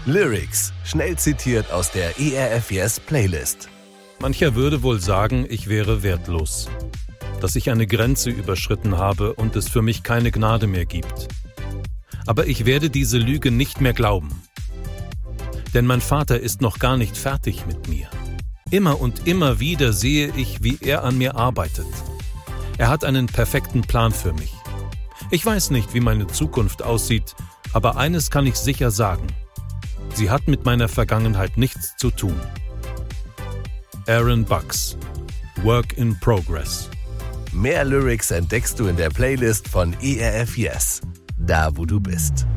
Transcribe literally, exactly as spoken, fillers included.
Lyrics, schnell zitiert aus der E R F Yes Playlist. Mancher würde wohl sagen, ich wäre wertlos, dass ich eine Grenze überschritten habe und es für mich keine Gnade mehr gibt. Aber ich werde diese Lüge nicht mehr glauben. Denn mein Vater ist noch gar nicht fertig mit mir. Immer und immer wieder sehe ich, wie er an mir arbeitet. Er hat einen perfekten Plan für mich. Ich weiß nicht, wie meine Zukunft aussieht, aber eines kann ich sicher sagen. Sie hat mit meiner Vergangenheit nichts zu tun. Aaron Bucks, Work in Progress. Mehr Lyrics entdeckst du in der Playlist von E R F Yes, da wo du bist.